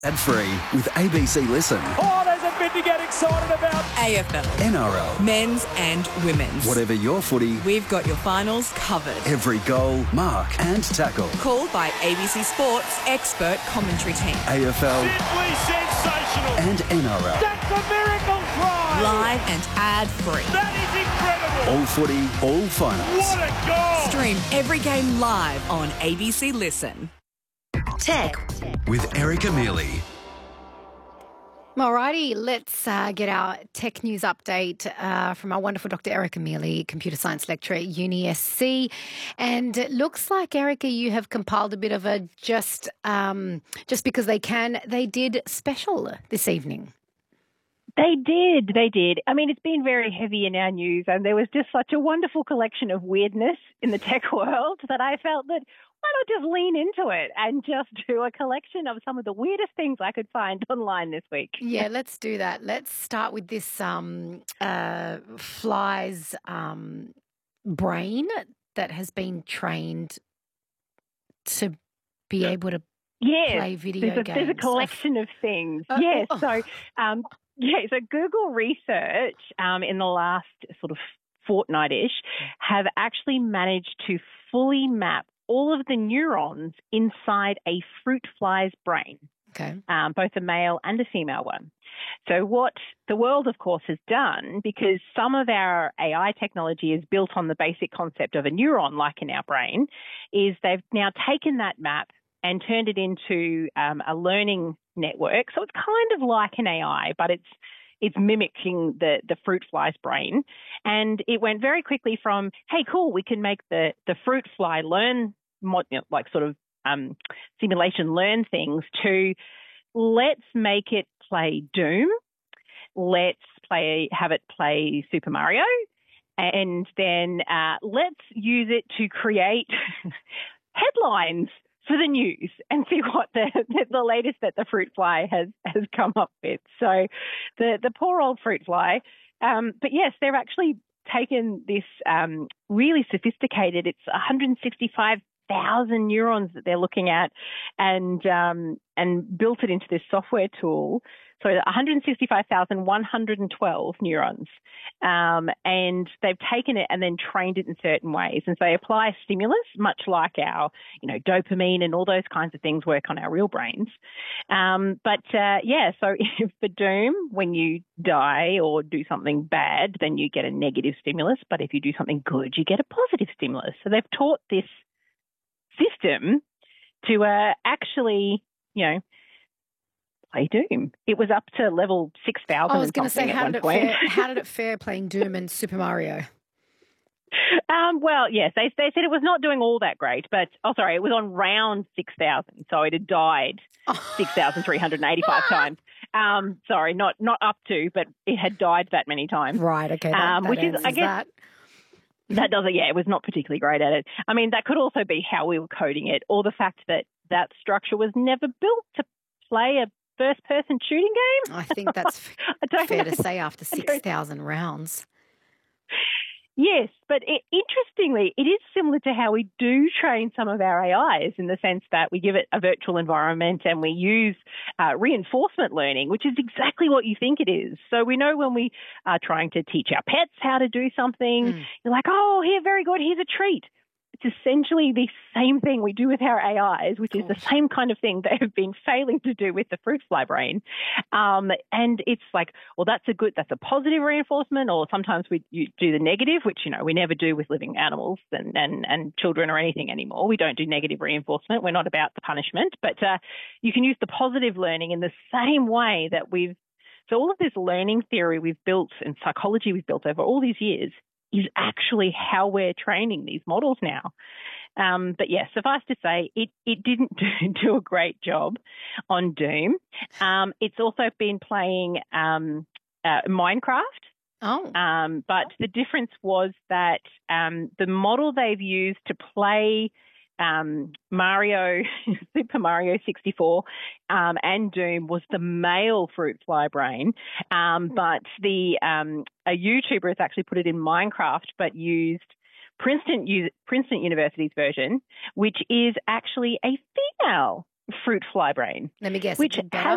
Ad-free with ABC Listen. Oh, there's a bit to get excited about. AFL. NRL. Men's and women's. Whatever your footy. We've got your finals covered. Every goal, mark and tackle. Called by ABC Sports expert commentary team. AFL. Simply sensational. And NRL. That's a miracle try. Live and ad-free. That is incredible. All footy, all finals. What a goal. Stream every game live on ABC Listen. Tech With Erica Mealy. Alrighty, let's get our tech news update from our wonderful Dr. Erica Mealy, computer science lecturer at UniSC. And it looks like, Erica, you have compiled a bit of a just because they did special this evening. They did. I mean, it's been very heavy in our news, and there was just such a wonderful collection of weirdness in the tech world that I felt that why not just lean into it and just do a collection of some of the weirdest things I could find online this week. Yeah, let's do that. Let's start with this fly's brain that has been trained to be able to play video games. There's a collection of things. So Google Research in the last sort of fortnight-ish have actually managed to fully map all of the neurons inside a fruit fly's brain, both a male and a female one. So what the world, of course, has done, because some of our AI technology is built on the basic concept of a neuron, like in our brain, is they've now taken that map and turned it into a learning network. So it's kind of like an AI, but it's mimicking the fruit fly's brain. And it went very quickly from, hey, cool, we can make the fruit fly learn, simulation learn things, to let's make it play Doom, let's have it play Super Mario, and then let's use it to create headlines for the news and see what the latest that the fruit fly has come up with. So the poor old fruit fly. But yes, they've actually taken this really sophisticated, it's 165,000 neurons that they're looking at, and built it into this software tool. So 165,112 neurons. And they've taken it and then trained it in certain ways. And so they apply stimulus, much like our, dopamine and all those kinds of things work on our real brains. So if for Doom, when you die or do something bad, then you get a negative stimulus. But if you do something good, you get a positive stimulus. So they've taught this system to actually, play Doom. It was up to level 6,000. I was going to say, how did it fare playing Doom and Super Mario? Well, yes, they said it was not doing all that great, but, it was on round 6,000, so it had died 6,385 times. Sorry, not up to, but it had died that many times. Right, okay. That does it, yeah. It was not particularly great at it. I mean, that could also be how we were coding it, or the fact that that structure was never built to play a first-person shooting game. I think that's fair to say after 6,000 rounds. Yes, but interestingly, it is similar to how we do train some of our AIs, in the sense that we give it a virtual environment and we use reinforcement learning, which is exactly what you think it is. So we know when we are trying to teach our pets how to do something, you're like, oh, here, very good, here's a treat. It's essentially the same thing we do with our AIs, which is the same kind of thing they have been failing to do with the fruit fly brain. And it's like, well, that's a positive reinforcement, or sometimes you do the negative, which, we never do with living animals and children or anything anymore. We don't do negative reinforcement. We're not about the punishment, but you can use the positive learning in the same way that so all of this learning theory we've built and psychology we've built over all these years is actually how we're training these models now. But yes, suffice to say, it didn't do a great job on Doom. It's also been playing Minecraft. But the difference was that the model they've used to play Super Mario 64 and Doom was the male fruit fly brain, but a YouTuber has actually put it in Minecraft, but used Princeton University's version, which is actually a female fruit fly brain. Let me guess. Which better?